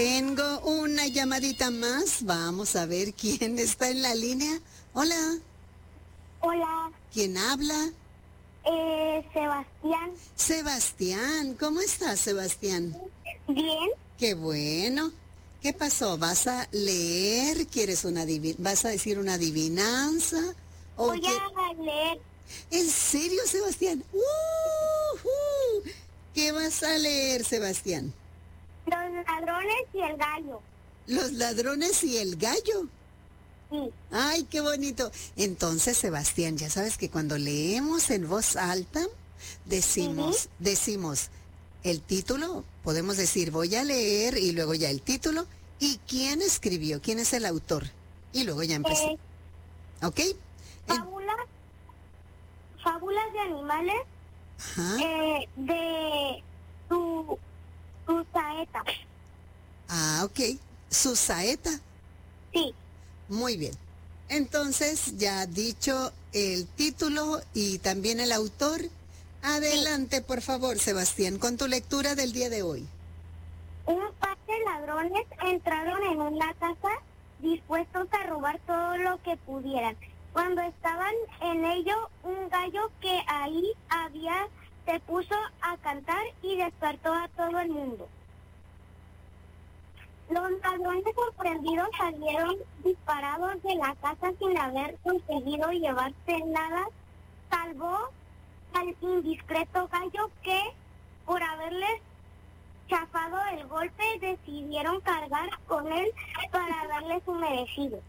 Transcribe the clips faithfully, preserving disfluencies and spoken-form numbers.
Tengo una llamadita más. Vamos a ver quién está en la línea. Hola. Hola, ¿Quién habla? eh, Sebastián. Sebastián. ¿Cómo estás, Sebastián? Bien, Qué bueno. ¿Qué pasó? ¿Vas a leer? ¿Quieres una adivi- ¿Vas a decir una adivinanza? ¿O voy qué? a leer ¿En serio, Sebastián? ¡Uhú! ¿Qué vas a leer, Sebastián? Los ladrones y el gallo. Los ladrones y el gallo. Sí, Ay, qué bonito. Entonces, Sebastián, ya sabes que cuando leemos en voz alta, decimos, decimos el título, podemos decir voy a leer y luego ya el título y quién escribió, quién es el autor. Y luego ya empecé. eh, ¿Ok? En- fábulas, fábulas de animales ajá. eh, de su, su saeta. Ah, ok. Su saeta. Sí, Muy bien. Entonces, ya dicho el título y también el autor, adelante, por favor, Sebastián, con tu lectura del día de hoy. un par de ladrones entraron en una casa dispuestos a robar todo lo que pudieran. Cuando estaban en ello, un gallo que ahí había se puso a cantar y despertó a todo el mundo. Los ladrones sorprendidos salieron disparados de la casa sin haber conseguido llevarse nada, salvo al indiscreto gallo que, por haberles chafado el golpe, decidieron cargar con él para darle su merecido.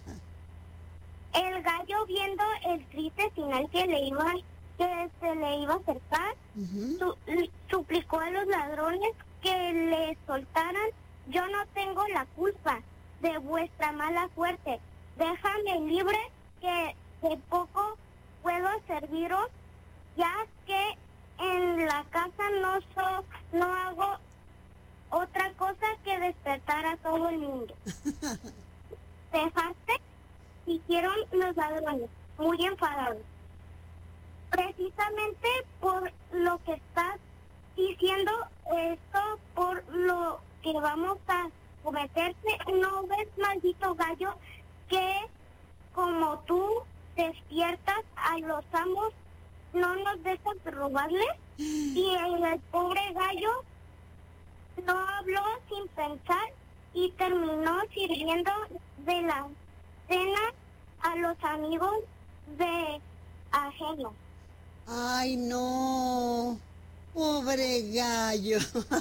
El gallo, viendo el triste final que le iba, que se le iba a acercar, Ujú. su- suplicó a los ladrones que le soltaran. Yo no tengo la culpa de vuestra mala suerte. Déjame libre, que de poco puedo serviros, ya que en la casa no so, no hago otra cosa que despertar a todo el mundo. ¿Dejaste? Hicieron los ladrones, muy enfadados. Precisamente por lo que estás diciendo esto, por lo que vamos a cometerte, ¿no ves, maldito gallo, que como tú despiertas a los amos, no nos dejas robarles? Y el pobre gallo no habló sin pensar y terminó sirviendo de la cena a los amigos de ajeno. Ay, no. Pobre gallo.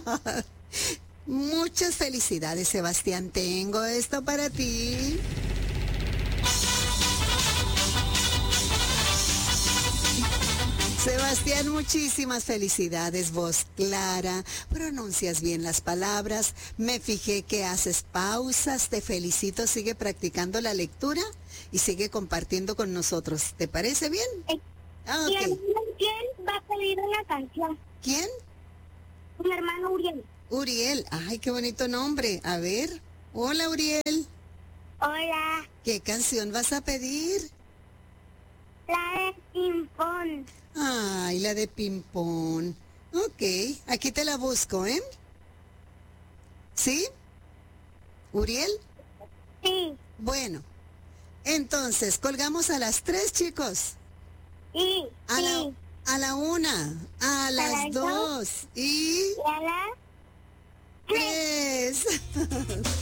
Muchas felicidades, Sebastián. Tengo esto para ti. Sebastián, muchísimas felicidades, voz clara, pronuncias bien las palabras, me fijé que haces pausas, te felicito, sigue practicando la lectura y sigue compartiendo con nosotros. ¿Te parece bien? Eh, Ah, Mi ok. hermano Uriel va a pedir una canción. ¿Quién? Mi hermano Uriel. Uriel. Ay, qué bonito nombre. A ver. Hola, Uriel. Hola, ¿Qué canción vas a pedir? la de Pimpón. Ay, la de ping-pong. Ok, aquí te la busco, ¿eh? ¿Sí? ¿Uriel? Sí, Bueno, entonces, colgamos a las tres, chicos. sí, A la, sí. a la una, a las las dos. dos y Y a la tres.